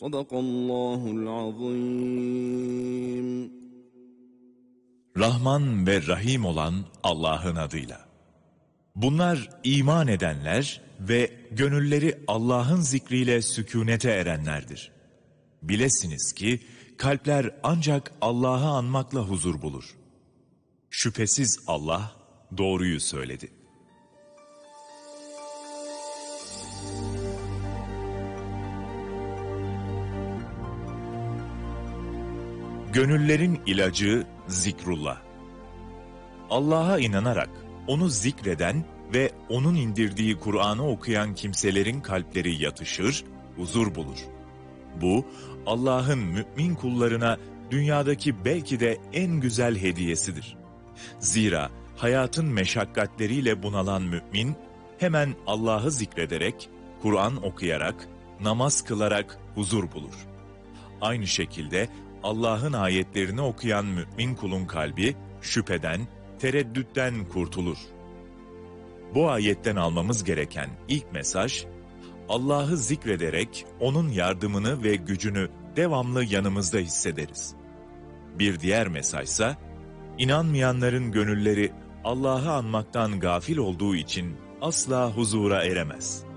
Sadakallahul azim. Rahman ve Rahim olan Allah'ın adıyla. Bunlar iman edenler ve gönülleri Allah'ın zikriyle sükûnete erenlerdir. Bilesiniz ki kalpler ancak Allah'ı anmakla huzur bulur. Şüphesiz Allah doğruyu söyledi. Gönüllerin ilacı zikrullah. Allah'a inanarak onu zikreden ve onun indirdiği Kur'an'ı okuyan kimselerin kalpleri yatışır, huzur bulur. Bu, Allah'ın mümin kullarına dünyadaki belki de en güzel hediyesidir. Zira hayatın meşakkatleriyle bunalan mümin, hemen Allah'ı zikrederek, Kur'an okuyarak, namaz kılarak huzur bulur. Aynı şekilde Allah'ın ayetlerini okuyan mümin kulun kalbi, şüpheden, tereddütten kurtulur. Bu ayetten almamız gereken ilk mesaj, Allah'ı zikrederek onun yardımını ve gücünü devamlı yanımızda hissederiz. Bir diğer mesajsa, inanmayanların gönülleri Allah'ı anmaktan gafil olduğu için asla huzura eremez.